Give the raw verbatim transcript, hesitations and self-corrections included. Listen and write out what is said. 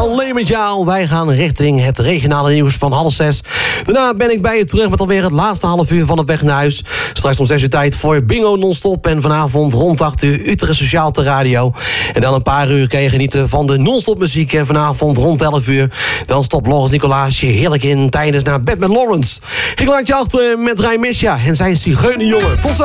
Alleen met jou. Wij gaan richting het regionale nieuws van half zes. Daarna ben ik bij je terug met alweer het laatste half uur van het weg naar huis. Straks om zes uur tijd voor Bingo non-stop. En vanavond rond acht uur Utrecht Sociaal te radio. En dan een paar uur kan je genieten van de non-stop muziek. En vanavond rond elf uur dan stopt Loris Nicolaasje heerlijk in tijdens naar bed met Lawrence. Ik laat je achter met Rai Misha en zijn Zigeunerjongen. Tot zo.